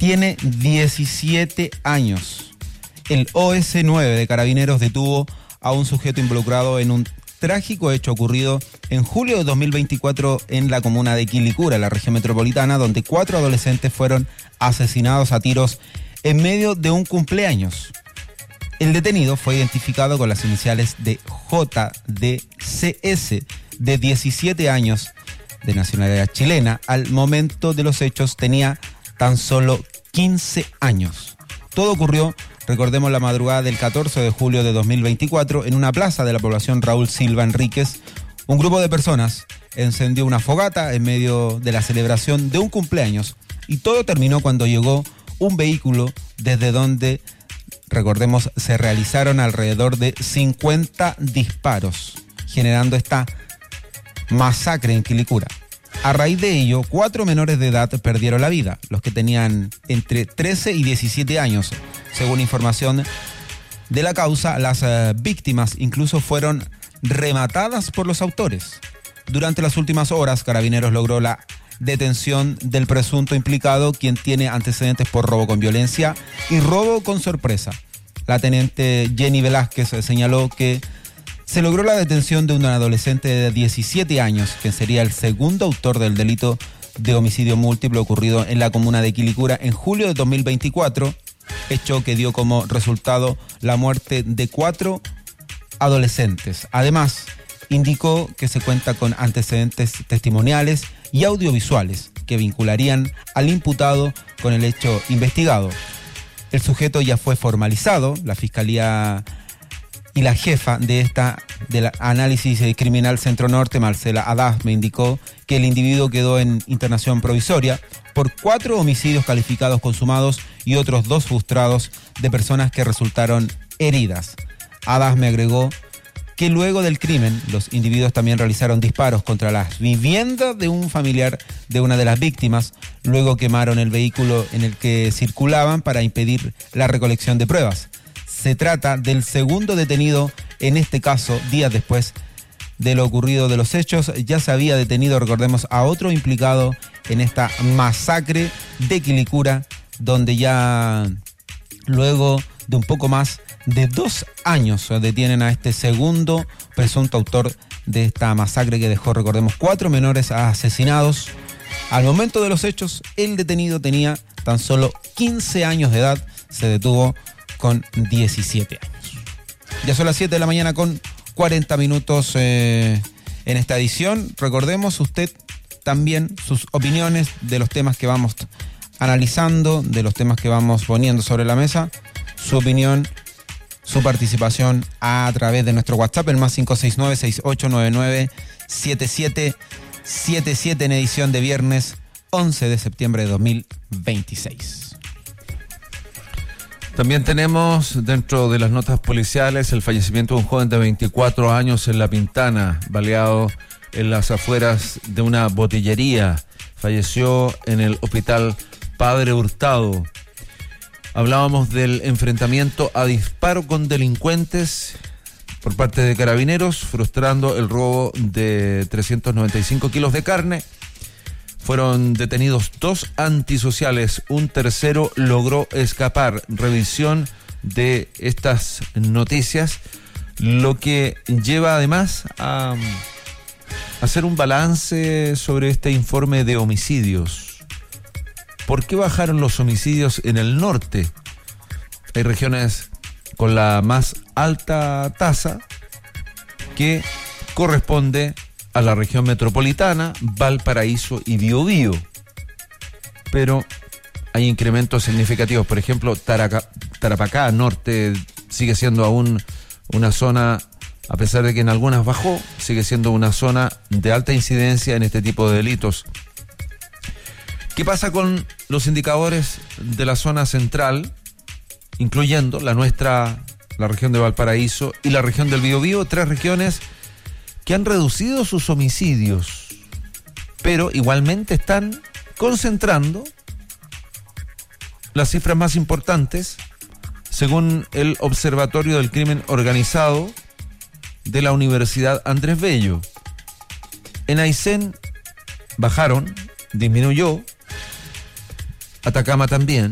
tiene 17 años. El OS9 de Carabineros detuvo a un sujeto involucrado en un trágico hecho ocurrido en julio de 2024 en la comuna de Quilicura, en la región metropolitana, donde 4 adolescentes fueron asesinados a tiros en medio de un cumpleaños. El detenido fue identificado con las iniciales de JDCS, de 17 años, de nacionalidad chilena. Al momento de los hechos tenía tan solo 15 años. Todo ocurrió, recordemos, la madrugada del 14 de julio de 2024 en una plaza de la población Raúl Silva Enríquez. Un grupo de personas encendió una fogata en medio de la celebración de un cumpleaños y todo terminó cuando llegó un vehículo desde donde, recordemos, se realizaron alrededor de 50 disparos, generando esta masacre en Quilicura. A raíz de ello, 4 menores de edad perdieron la vida, los que tenían entre 13 y 17 años. Según información de la causa, las víctimas incluso fueron rematadas por los autores. Durante las últimas horas, Carabineros logró la detención del presunto implicado, quien tiene antecedentes por robo con violencia y robo con sorpresa. La teniente Jenny Velázquez señaló que se logró la detención de un adolescente de 17 años, que sería el segundo autor del delito de homicidio múltiple ocurrido en la comuna de Quilicura en julio de 2024, hecho que dio como resultado la muerte de 4 adolescentes. Además, indicó que se cuenta con antecedentes testimoniales y audiovisuales que vincularían al imputado con el hecho investigado. El sujeto ya fue formalizado. La Fiscalía y la jefa del análisis criminal Centro Norte, Marcela Haddad, me indicó que el individuo quedó en internación provisoria por 4 homicidios calificados consumados y otros 2 frustrados de personas que resultaron heridas. Haddad me agregó que luego del crimen, los individuos también realizaron disparos contra las viviendas de un familiar de una de las víctimas, luego quemaron el vehículo en el que circulaban para impedir la recolección de pruebas. Se trata del segundo detenido en este caso. Días después de lo ocurrido de los hechos, ya se había detenido, recordemos, a otro implicado en esta masacre de Quilicura, donde ya luego de un poco más de 2 años detienen a este segundo presunto autor de esta masacre que dejó, recordemos, 4 menores asesinados. Al momento de los hechos, el detenido tenía tan solo 15 años de edad, se detuvo con 17 años. Ya son las 7 de la mañana con 40 minutos en esta edición. Recordemos usted también sus opiniones de los temas que vamos analizando, de los temas que vamos poniendo sobre la mesa. Su opinión, su participación a través de nuestro WhatsApp, el más 569-6899-7777 en edición de viernes 11 de septiembre de 2026. También tenemos dentro de las notas policiales el fallecimiento de un joven de 24 años en La Pintana, baleado en las afueras de una botillería. Falleció en el hospital Padre Hurtado. Hablábamos del enfrentamiento a disparo con delincuentes por parte de Carabineros, frustrando el robo de 395 kilos de carne. Fueron detenidos 2 antisociales, un tercero logró escapar. Revisión de estas noticias, lo que lleva además a hacer un balance sobre este informe de homicidios. ¿Por qué bajaron los homicidios en el norte? Hay regiones con la más alta tasa, que corresponde a la región metropolitana, Valparaíso y Biobío. Pero hay incrementos significativos. Por ejemplo, Tarapacá Norte sigue siendo aún una zona, a pesar de que en algunas bajó, sigue siendo una zona de alta incidencia en este tipo de delitos. ¿Qué pasa con los indicadores de la zona central, incluyendo la nuestra, la región de Valparaíso y la región del Biobío? 3 regiones que han reducido sus homicidios, pero igualmente están concentrando las cifras más importantes, según el Observatorio del Crimen Organizado de la Universidad Andrés Bello. En Aysén bajaron, disminuyó, Atacama también,